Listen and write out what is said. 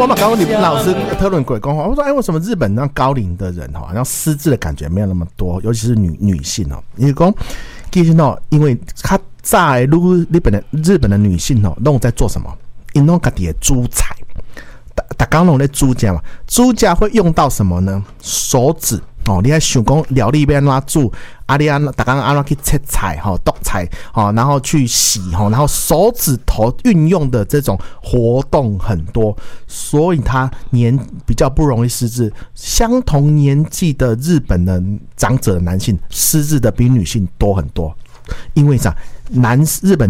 我嘛跟你们老师讨论过，讲我说为什么日本让高龄的人好像失智的感觉没有那么多，尤其是女性哦，因为讲其实哦，因为较早的日本的女性哦，拢在做什么？因拢家己的煮菜，大家拢在煮家嘛，煮家会用到什么呢？手指。哦，你还想讲料理要安怎煮？你大家安怎去切菜哈、剁菜哈，然后去洗哈，然后手指头运用的这种活动很多，所以他比较不容易失智。相同年纪的日本的长者的男性失智的比女性多很多，因为啥？日本